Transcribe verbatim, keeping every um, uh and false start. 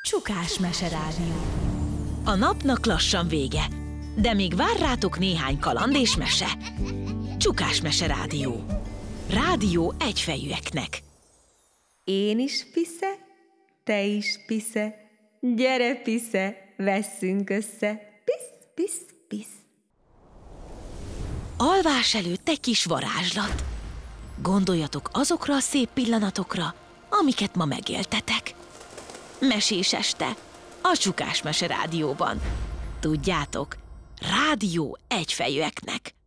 Csukás meserádió. A napnak lassan vége, de még vár rátok néhány kaland és mese. Csukás meserádió. Rádió egyfejűeknek. Én is pisze, te is pisze, gyere pisze, vesszünk össze, pisz, pisz, pisz. Alvás előtt egy kis varázslat. Gondoljatok azokra a szép pillanatokra, amiket ma megéltetek. Mesés este, a Csukás meserádióban. Tudjátok, rádió egyfejűeknek.